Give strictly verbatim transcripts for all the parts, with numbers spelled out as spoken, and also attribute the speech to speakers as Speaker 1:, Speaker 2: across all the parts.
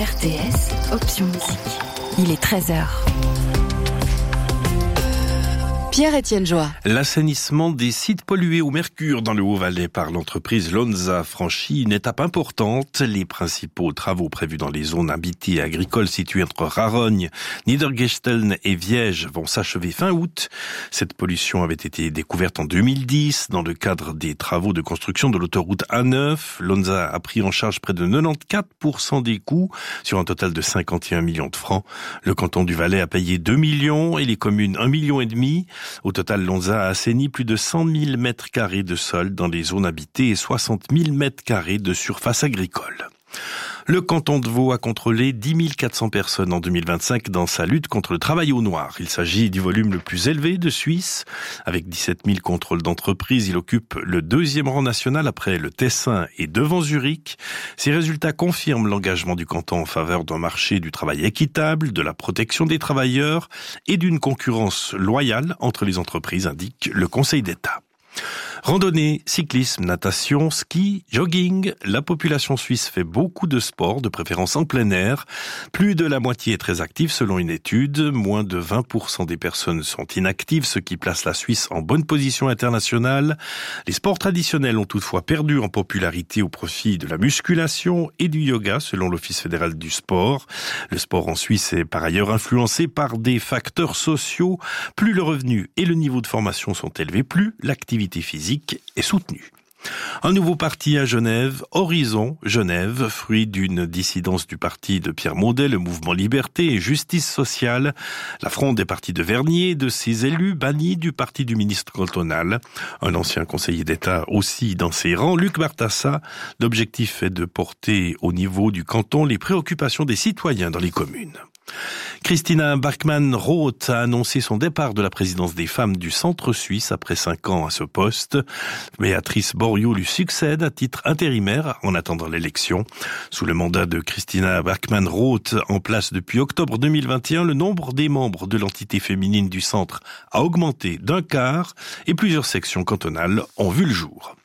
Speaker 1: R T S, option musique. Il est treize heures. Pierre-Étienne Joie.
Speaker 2: L'assainissement des sites pollués au mercure dans le Haut-Valais par l'entreprise Lonza franchit une étape importante. Les principaux travaux prévus dans les zones habitées et agricoles situées entre Rarogne, Niedergesteln et Viège vont s'achever fin août. Cette pollution avait été découverte en deux mille dix dans le cadre des travaux de construction de l'autoroute A neuf. Lonza a pris en charge près de quatre-vingt-quatorze pour cent des coûts sur un total de cinquante et un millions de francs. Le canton du Valais a payé deux millions et les communes un million et demi. Au total, Lonza a assaini plus de cent mille mètres carrés de sol dans les zones habitées et soixante mille mètres carrés de surface agricole. Le canton de Vaud a contrôlé dix mille quatre cents personnes en deux mille vingt-cinq dans sa lutte contre le travail au noir. Il s'agit du volume le plus élevé de Suisse. Avec dix-sept mille contrôles d'entreprise, il occupe le deuxième rang national après le Tessin et devant Zurich. Ces résultats confirment l'engagement du canton en faveur d'un marché du travail équitable, de la protection des travailleurs et d'une concurrence loyale entre les entreprises, indique le Conseil d'État. Randonnée, cyclisme, natation, ski, jogging, la population suisse fait beaucoup de sport, de préférence en plein air. Plus de la moitié est très active selon une étude. Moins de vingt pour cent des personnes sont inactives, ce qui place la Suisse en bonne position internationale. Les sports traditionnels ont toutefois perdu en popularité au profit de la musculation et du yoga, selon l'Office fédéral du sport. Le sport en Suisse est par ailleurs influencé par des facteurs sociaux. Plus le revenu et le niveau de formation sont élevés, plus l'activité physique est soutenu. Un nouveau parti à Genève, Horizon Genève, fruit d'une dissidence du parti de Pierre Maudet, le mouvement Liberté et Justice sociale. La fronde des partis de Vernier et de ses élus bannis du parti du ministre cantonal. Un ancien conseiller d'État aussi dans ses rangs, Luc Bartassa. L'objectif est de porter au niveau du canton les préoccupations des citoyens dans les communes. Christina Bachmann-Roth a annoncé son départ de la présidence des femmes du Centre suisse après cinq ans à ce poste. Béatrice Boriot lui succède à titre intérimaire en attendant l'élection. Sous le mandat de Christina Bachmann-Roth, en place depuis octobre deux mille vingt et un, le nombre des membres de l'entité féminine du centre a augmenté d'un quart et plusieurs sections cantonales ont vu le jour.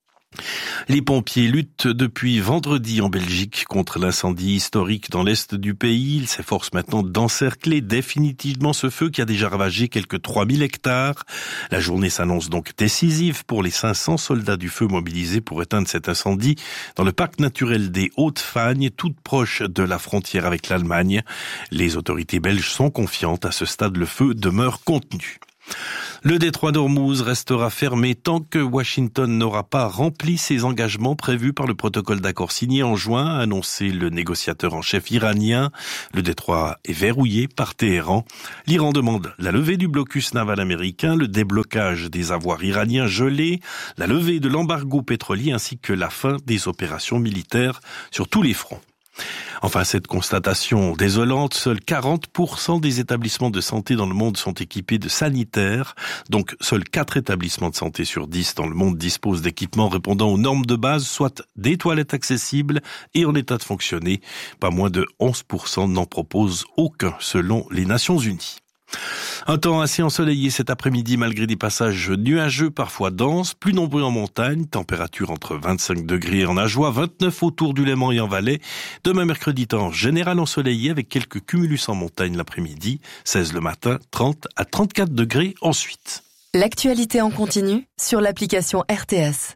Speaker 2: Les pompiers luttent depuis vendredi en Belgique contre l'incendie historique dans l'est du pays. Ils s'efforcent maintenant d'encercler définitivement ce feu qui a déjà ravagé quelques trois mille hectares. La journée s'annonce donc décisive pour les cinq cents soldats du feu mobilisés pour éteindre cet incendie dans le parc naturel des Hautes-Fagnes, toute proche de la frontière avec l'Allemagne. Les autorités belges sont confiantes. À ce stade, le feu demeure contenu. Le détroit d'Ormuz restera fermé tant que Washington n'aura pas rempli ses engagements prévus par le protocole d'accord signé en juin, a annoncé le négociateur en chef iranien. Le détroit est verrouillé par Téhéran. L'Iran demande la levée du blocus naval américain, le déblocage des avoirs iraniens gelés, la levée de l'embargo pétrolier ainsi que la fin des opérations militaires sur tous les fronts. Enfin, cette constatation désolante, seuls quarante pour cent des établissements de santé dans le monde sont équipés de sanitaires. Donc, seuls quatre établissements de santé sur dix dans le monde disposent d'équipements répondant aux normes de base, soit des toilettes accessibles et en état de fonctionner. Pas moins de onze pour cent n'en proposent aucun, selon les Nations Unies. Un temps assez ensoleillé cet après-midi malgré des passages nuageux parfois denses, plus nombreux en montagne, température entre vingt-cinq degrés en Ajoie, vingt-neuf autour du Léman et en Valais. Demain mercredi, temps général ensoleillé avec quelques cumulus en montagne l'après-midi, seize le matin, trente à trente-quatre degrés ensuite.
Speaker 1: L'actualité en continu sur l'application R T S.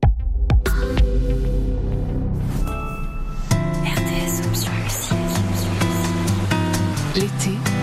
Speaker 1: R T S option musique. L'été